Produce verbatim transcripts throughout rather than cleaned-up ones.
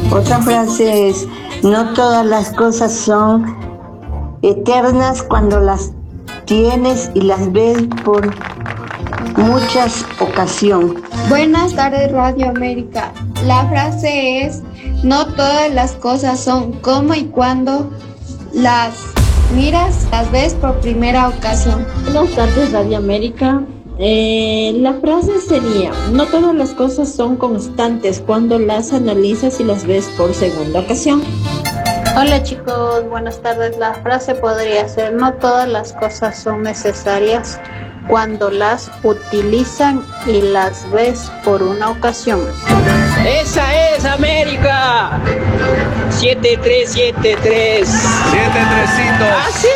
Otra frase es, no todas las cosas son eternas cuando las tienes y las ves por muchas ocasiones. Buenas tardes, Radio América. La frase es, no todas las cosas son como y cuando las miras, las ves por primera ocasión. Buenas tardes, Radio América. Eh, la frase sería, no todas las cosas son constantes cuando las analizas y las ves por segunda ocasión. Hola chicos, buenas tardes. La frase podría ser, no todas las cosas son necesarias cuando las utilizan y las ves por una ocasión. ¡Esa es América! siete tres siete tres. Siete tresitos. ¡Así,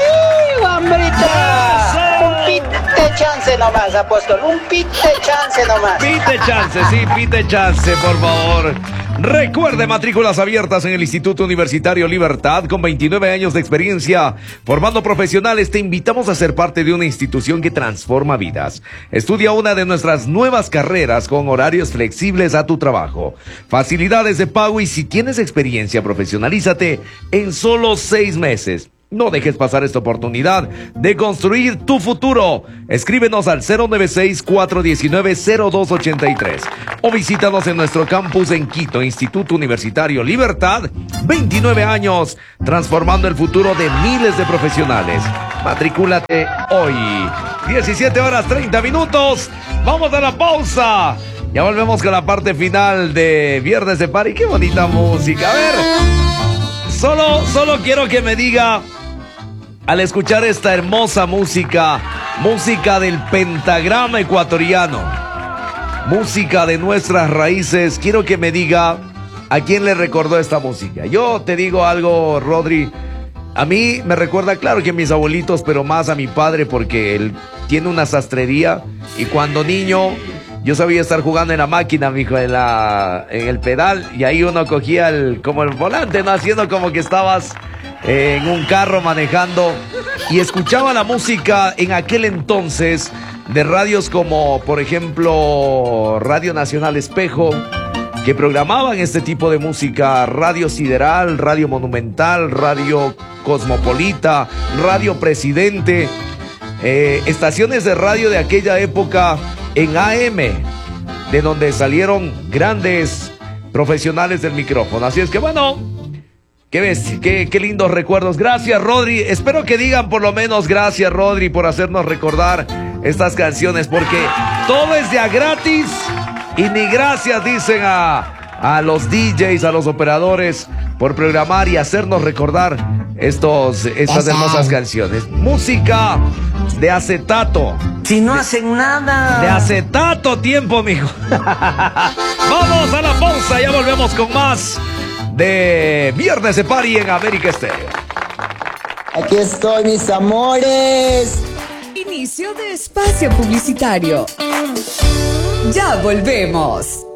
hombrita! Un pite chance nomás, apóstol. Un pite chance nomás. Pite chance, sí, pite chance, por favor. Recuerde, matrículas abiertas en el Instituto Universitario Libertad con veintinueve años de experiencia formando profesionales. Te invitamos a ser parte de una institución que transforma vidas. Estudia una de nuestras nuevas carreras con horarios flexibles a tu trabajo, facilidades de pago y si tienes experiencia, profesionalízate en solo seis meses. No dejes pasar esta oportunidad de construir tu futuro. Escríbenos al cero nueve seis, cuatro uno nueve, cero dos ocho tres o visítanos en nuestro campus en Quito, Instituto Universitario Libertad. veintinueve años transformando el futuro de miles de profesionales. Matricúlate hoy. diecisiete horas treinta minutos. Vamos a la pausa. Ya volvemos con la parte final de Viernes de Party. Qué bonita música. A ver, solo, solo quiero que me diga, al escuchar esta hermosa música, música del pentagrama ecuatoriano, música de nuestras raíces, quiero que me diga a quién le recordó esta música. Yo te digo algo, Rodri, a mí me recuerda, claro que a mis abuelitos, pero más a mi padre porque él tiene una sastrería y cuando niño yo sabía estar jugando en la máquina, mijo, en la, en el pedal, y ahí uno cogía el, como el volante, ¿no? Haciendo como que estabas eh, en un carro manejando y escuchaba la música en aquel entonces de radios como, por ejemplo, Radio Nacional Espejo, que programaban este tipo de música, Radio Sideral, Radio Monumental, Radio Cosmopolita, Radio Presidente, eh, estaciones de radio de aquella época en A M, de donde salieron grandes profesionales del micrófono. Así es que bueno, qué ves, qué, qué lindos recuerdos. Gracias, Rodri. Espero que digan por lo menos gracias, Rodri, por hacernos recordar estas canciones, porque todo es de a gratis y ni gracias dicen a, a los D Js, a los operadores, por programar y hacernos recordar estos, estas hermosas canciones. Música de acetato. Si no hacen nada. De acetato tiempo, mijo. Vamos a la pausa, ya volvemos con más de Viernes de Party en América Estéreo. Aquí estoy, mis amores. Inicio de espacio publicitario. Ya volvemos.